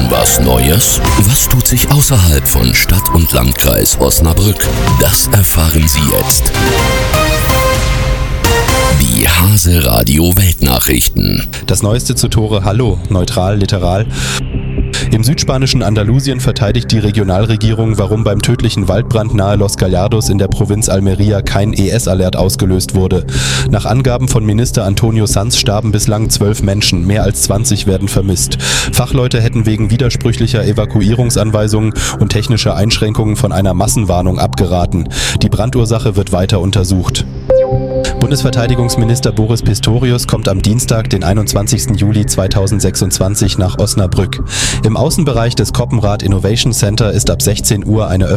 Was Neues? Was tut sich außerhalb von Stadt und Landkreis Osnabrück? Das erfahren Sie jetzt. Die Hase Radio Weltnachrichten. Das Neueste zu Tore Hallo, neutral, literal. Im südspanischen Andalusien verteidigt die Regionalregierung, warum beim tödlichen Waldbrand nahe Los Gallardos in der Provinz Almería kein ES-Alert ausgelöst wurde. Nach Angaben von Minister Antonio Sanz starben bislang 12 Menschen, mehr als 20 werden vermisst. Fachleute hätten wegen widersprüchlicher Evakuierungsanweisungen und technischer Einschränkungen von einer Massenwarnung abgeraten. Die Brandursache wird weiter untersucht. Bundesverteidigungsminister Boris Pistorius kommt am Dienstag, den 21. Juli 2026 nach Osnabrück. Im Außenbereich des Koppenrad Innovation Center ist ab 16 Uhr eine